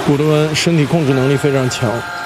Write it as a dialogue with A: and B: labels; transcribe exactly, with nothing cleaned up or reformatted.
A: 古德温身体控制能力非常强，